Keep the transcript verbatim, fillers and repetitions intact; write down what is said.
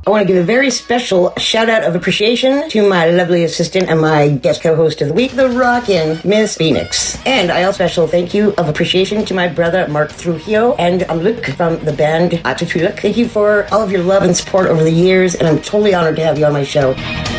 I want to give a very special shout out of appreciation to my lovely assistant and my guest co-host of the week, the rockin' Miss Phoenix. And I also special thank you of appreciation to my brother Mark Trujillo and I'm Luke from the band Atutuluk. Thank you for all of your love and support over the years, and I'm totally honored to have you on my show.